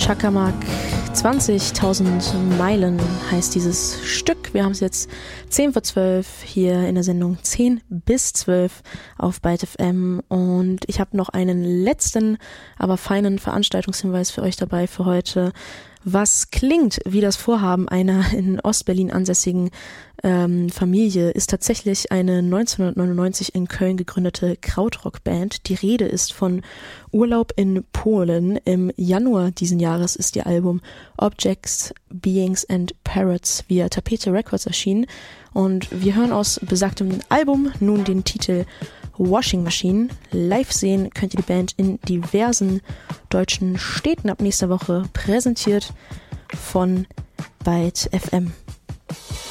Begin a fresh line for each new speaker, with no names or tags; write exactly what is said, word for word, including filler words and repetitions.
Chakamak, zwanzigtausend Meilen heißt dieses Stück. Wir haben es jetzt zehn vor zwölf hier in der Sendung zehn bis zwölf auf Byte F M und ich habe noch einen letzten, aber feinen Veranstaltungshinweis für euch dabei für heute. Was klingt wie das Vorhaben einer in Ostberlin ansässigen ähm, Familie, ist tatsächlich eine neunzehnhundertneunundneunzig in Köln gegründete Krautrock-Band. Die Rede ist von Urlaub in Polen. Im Januar diesen Jahres ist ihr Album Objects, Beings and Parrots via Tapete Records erschienen. Und wir hören aus besagtem Album nun den Titel Washing Machine. Live sehen könnt ihr die Band in diversen deutschen Städten ab nächster Woche, präsentiert von Byte F M.